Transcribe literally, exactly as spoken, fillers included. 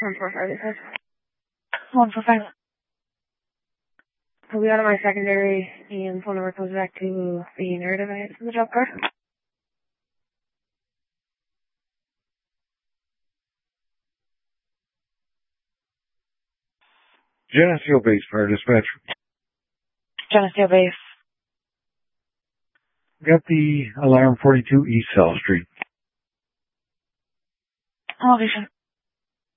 One four five, this is. One for five. I'll be out of my secondary and phone number comes back to the narrative I had from the job card. Geneseo Base, Fire Dispatch. Geneseo Base. Got the alarm forty-two East South Street. Location.